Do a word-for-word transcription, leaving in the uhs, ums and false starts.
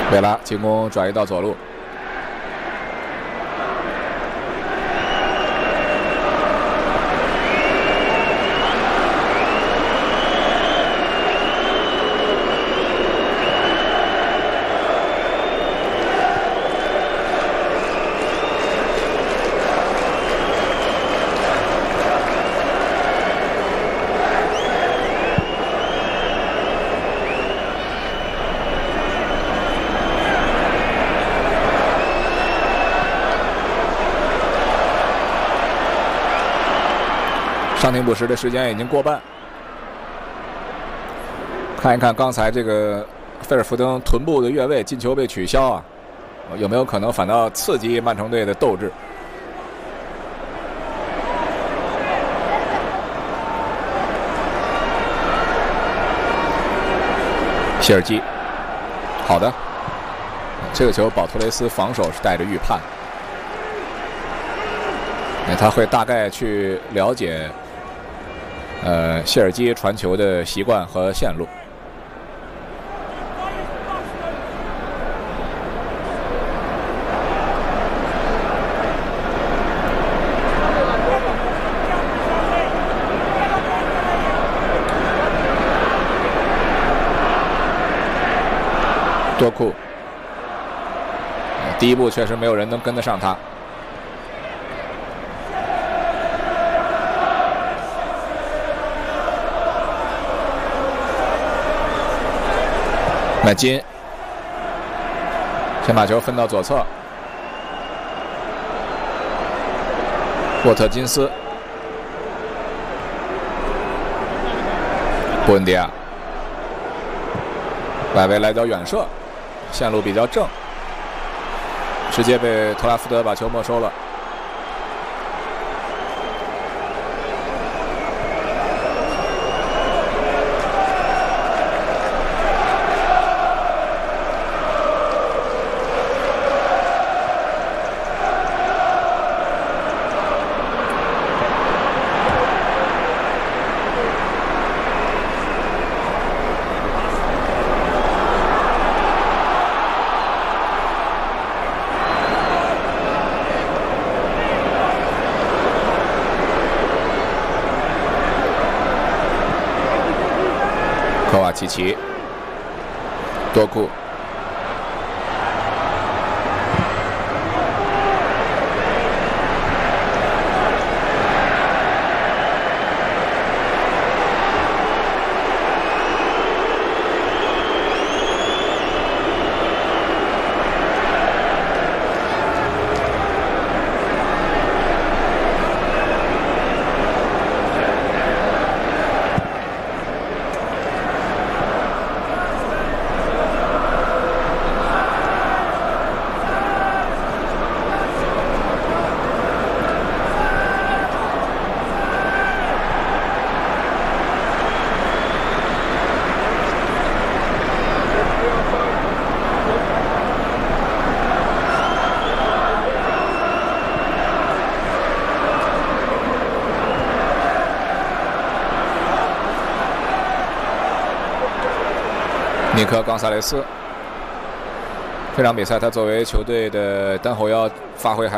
贝拉进攻转移到左路。 上庭补时的时间已经过半，看一看刚才这个菲尔福登臀部的越位进球被取消啊，有没有可能反倒刺激曼城队的斗志？谢尔基，好的，这个球保托雷斯防守是带着预判，哎，他会大概去了解。 呃，谢尔基传球的习惯和线路。多库，第一步确实没有人能跟得上他。 麦金先把球分到左侧，沃特金斯，布恩迪亚，外围来脚远射，线路比较正，直接被特拉福德把球没收了。 科瓦奇奇，多库，尼克·冈萨雷斯，这场比赛他作为球队的单后腰发挥还。